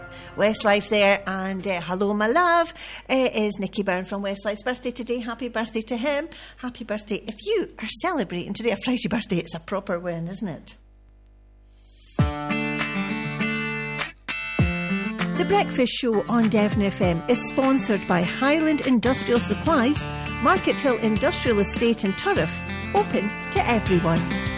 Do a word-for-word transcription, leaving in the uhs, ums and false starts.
Westlife there, and uh, hello my love, uh, is Nicky Byrne from Westlife's birthday today. Happy birthday to him. Happy birthday. If you are celebrating today a Friday birthday, it's a proper win, isn't it? The Breakfast Show on Devon F M is sponsored by Highland Industrial Supplies, Market Hill Industrial Estate in Turriff, open to everyone.